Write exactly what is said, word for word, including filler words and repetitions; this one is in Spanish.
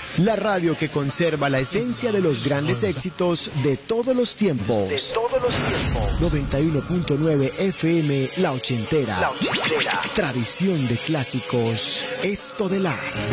La radio que conserva la esencia de los grandes éxitos de todos los tiempos. De todos los tiempos. noventa y uno punto nueve F M La Ochentera. La Ochentera. Tradición de clásicos Estodelar.